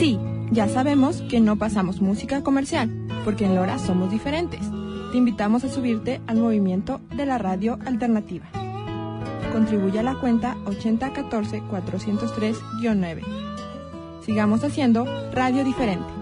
Sí, ya sabemos que no pasamos música comercial, porque en LoRa somos diferentes. Te invitamos a subirte al movimiento de la radio alternativa. Contribuye a la cuenta 8014-403-9. Sigamos haciendo radio diferente.